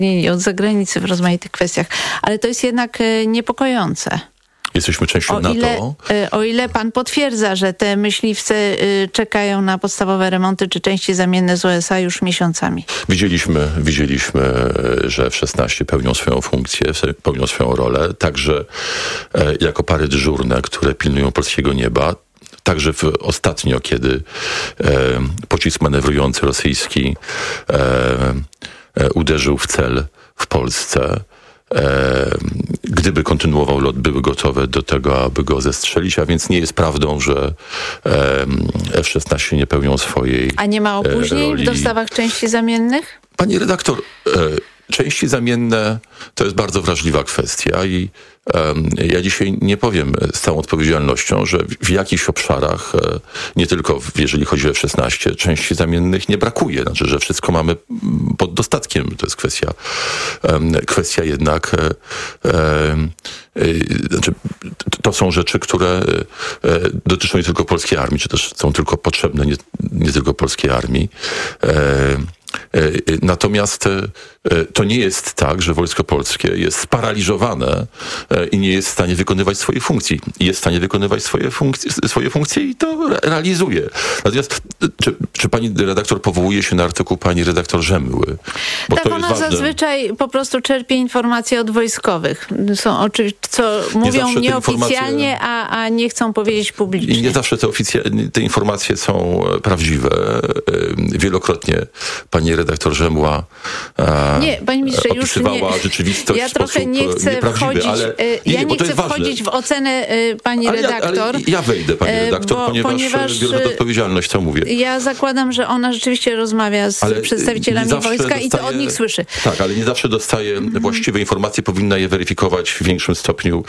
od zagranicy w rozmaitych kwestiach. Ale to jest jednak niepokojące. Jesteśmy częścią NATO. O ile pan potwierdza, że te myśliwce czekają na podstawowe remonty czy części zamienne z USA już miesiącami. Widzieliśmy, że F-16 pełnią swoją funkcję, pełnią swoją rolę, także jako pary dyżurne, które pilnują polskiego nieba. Także ostatnio, kiedy pocisk manewrujący rosyjski uderzył w cel w Polsce, gdyby kontynuował lot, były gotowe do tego, aby go zestrzelić, a więc nie jest prawdą, że F-16 nie pełnią swojej A nie ma opóźnień roli. w dostawach części zamiennych? Pani redaktor, części zamienne to jest bardzo wrażliwa kwestia i ja dzisiaj nie powiem z całą odpowiedzialnością, że w jakichś obszarach, nie tylko jeżeli chodzi o F-16, części zamiennych nie brakuje. Znaczy, że wszystko mamy pod dostatkiem. To jest kwestia jednak... Znaczy, to są rzeczy, które dotyczą nie tylko polskiej armii, czy też są tylko potrzebne nie tylko polskiej armii. Natomiast to nie jest tak, że Wojsko Polskie jest sparaliżowane i nie jest w stanie wykonywać swojej funkcji. Jest w stanie wykonywać swoje funkcje i to realizuje. Natomiast czy pani redaktor powołuje się na artykuł pani redaktor Rzemły? Bo tak, to ona jest ważne. Zazwyczaj po prostu czerpie informacje od wojskowych. Są oczywiście, co mówią nieoficjalnie, a nie chcą powiedzieć publicznie. I nie zawsze te informacje są prawdziwe. Wielokrotnie pani redaktor Rzemła nie, panie ministrze, już opisywała rzeczywistość ja w sposób trochę nie chcę wchodzić, ale ja nie chcę wchodzić w ocenę pani redaktor. Ja wejdę, pani redaktor, ponieważ biorę pod odpowiedzialność, co mówię. Ja zakładam, że ona rzeczywiście rozmawia z przedstawicielami wojska i to od nich słyszy. Tak, ale nie zawsze dostaje właściwe informacje, powinna je weryfikować w większym stopniu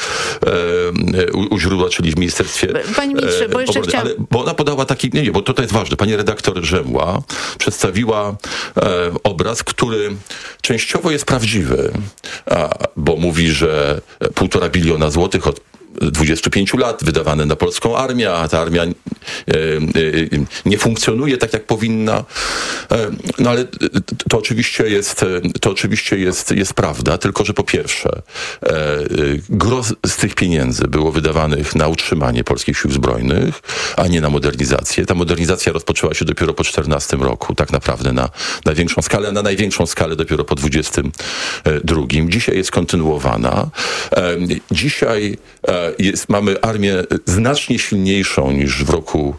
u źródła, czyli w ministerstwie. Panie ministrze, bo jeszcze chciałam... Bo ona podała taki... Nie, bo to jest ważne. Pani redaktor Rzemła przedstawiła obraz, który częściowo jest prawdziwy, bo mówi, że 1,5 biliona złotych od 25 lat wydawane na polską armię, a ta armia nie funkcjonuje tak, jak powinna. No ale to oczywiście jest prawda, tylko że po pierwsze gros z tych pieniędzy było wydawanych na utrzymanie polskich sił zbrojnych, a nie na modernizację. Ta modernizacja rozpoczęła się dopiero po 2014 roku, tak naprawdę na największą skalę, a na największą skalę dopiero po 2022. Dzisiaj jest kontynuowana. Dzisiaj mamy armię znacznie silniejszą niż w roku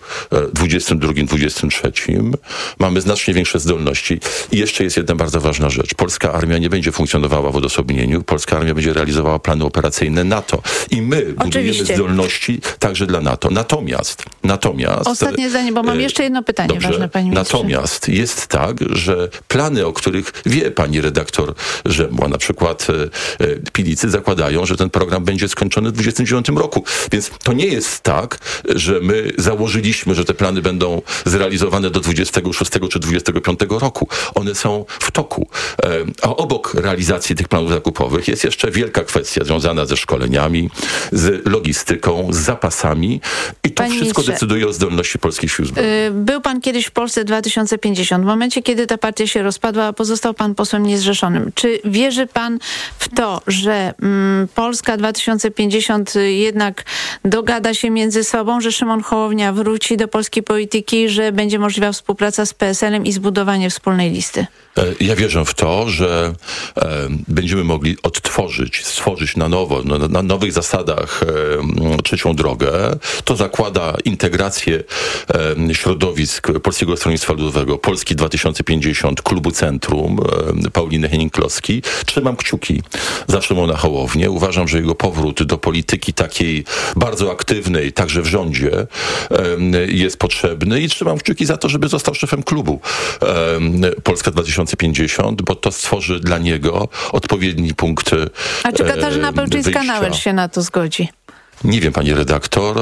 2022-2023. Mamy znacznie większe zdolności. I jeszcze jest jedna bardzo ważna rzecz. Polska armia nie będzie funkcjonowała w odosobnieniu. Polska armia będzie realizowała plany operacyjne NATO. I my budujemy zdolności także dla NATO. Natomiast... Ostatnie zdanie, bo mam jeszcze jedno pytanie ważne, panie ministrze. Natomiast jest tak, że plany, o których wie pani redaktor Rzemła, na przykład Pilicy, zakładają, że ten program będzie skończony w 2029 roku. Więc to nie jest tak, że my założyliśmy, że te plany będą zrealizowane do 26 czy 25 roku. One są w toku. A obok realizacji tych planów zakupowych jest jeszcze wielka kwestia związana ze szkoleniami, z logistyką, z zapasami i to wszystko decyduje o zdolności polskich sił zbrojnych. Był pan kiedyś w Polsce 2050. W momencie, kiedy ta partia się rozpadła, pozostał pan posłem niezrzeszonym. Czy wierzy pan w to, że Polska 2050 jednak dogada się między sobą, że Szymon Hołownia wróci do polskiej polityki, że będzie możliwa współpraca z PSL-em i zbudowanie wspólnej listy? Ja wierzę w to, że będziemy mogli stworzyć na nowo, na nowych zasadach trzecią drogę. To zakłada integrację środowisk Polskiego Stronnictwa Ludowego, Polski 2050, Klubu Centrum, Pauliny Henning-Kloski. Trzymam kciuki za Szymona Hołownię. Uważam, że jego powrót do polityki takiej bardzo aktywnej, także w rządzie, jest potrzebny i trzymam kciuki za to, żeby został szefem klubu Polska 2050, bo to stworzy dla niego odpowiedni punkt wyjścia. A czy Katarzyna Pełczyńska-Nałęcz się na to zgodzi? Nie wiem, pani redaktor,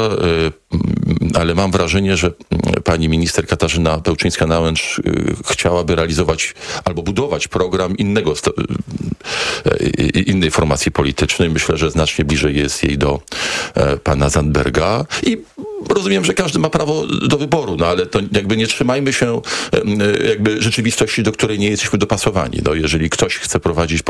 ale mam wrażenie, że pani minister Katarzyna Pełczyńska-Nałęcz chciałaby realizować albo budować program innego innej formacji politycznej. Myślę, że znacznie bliżej jest jej do pana Zandberga i rozumiem, że każdy ma prawo do wyboru, no ale to jakby nie trzymajmy się jakby rzeczywistości, do której nie jesteśmy dopasowani. No, jeżeli ktoś chce prowadzić